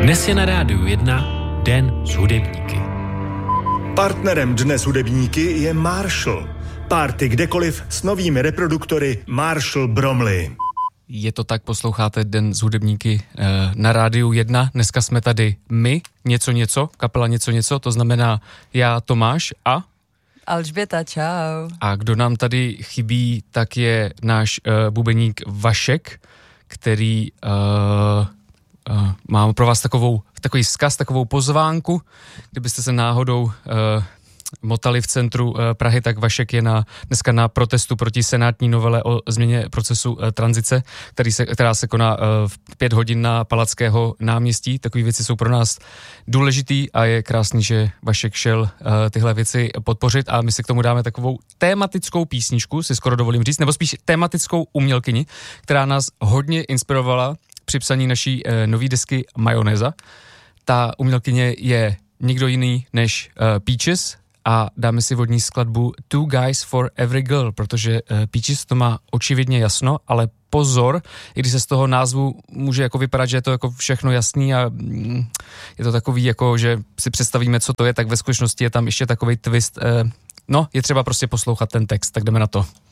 Dnes je na Rádiu 1 Den s hudebníky. Partnerem Dne s hudebníky je Marshall. Party kdekoliv s novými reproduktory Marshall Bromley. Je to tak, posloucháte Den s hudebníky na Rádiu 1. Dneska jsme tady my, něco, kapela něco, to znamená já, Tomáš a... Alžběta, čau. A kdo nám tady chybí, tak je náš bubeník Vašek, který mám pro vás takový vzkaz, takovou pozvánku. Kdybyste se náhodou motali v centru Prahy, tak Vašek je dneska na protestu proti senátní novele o změně procesu tranzice, která se koná v 5 hodin na Palackého náměstí. Takové věci jsou pro nás důležitý a je krásný, že Vašek šel tyhle věci podpořit a my si k tomu dáme takovou tématickou písničku, si skoro dovolím říct, nebo spíš tématickou umělkyni, která nás hodně inspirovala při psaní naší nový desky Majonéza. Ta umělkyně je nikdo jiný než Peaches a dáme si od ní skladbu Two Guys for Every Girl, protože Peaches to má očividně jasno, ale pozor, i když se z toho názvu může jako vypadat, že je to jako všechno jasný a je to takový jako, že si představíme, co to je, tak ve skutečnosti je tam ještě takovej twist. Je třeba prostě poslouchat ten text, tak jdeme na to.